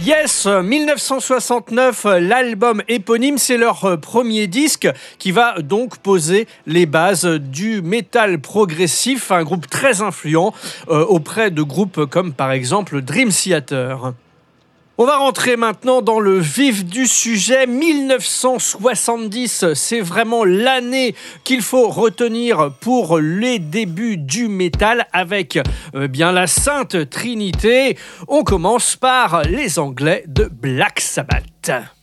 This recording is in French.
Yes, 1969, l'album éponyme, c'est leur premier disque qui va donc poser les bases du métal progressif, un groupe très influent auprès de groupes comme par exemple Dream Theater. On va rentrer maintenant dans le vif du sujet. 1970, c'est vraiment l'année qu'il faut retenir pour les débuts du métal avec bien la Sainte Trinité. On commence par les Anglais de Black Sabbath.